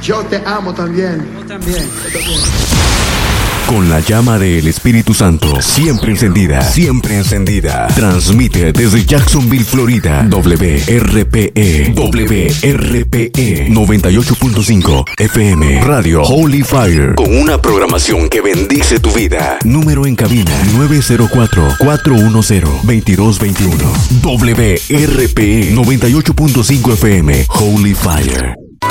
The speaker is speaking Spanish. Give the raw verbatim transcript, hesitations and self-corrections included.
Yo te amo también. Yo también. Yo también. Con la llama del Espíritu Santo siempre encendida, siempre encendida. Transmite desde Jacksonville, Florida. W R P E, W R P E noventa y ocho punto cinco F M Radio Holy Fire, con una programación que bendice tu vida. Número en cabina nueve cero cuatro, cuatro uno cero, dos dos dos uno. W R P E noventa y ocho punto cinco F M Holy Fire.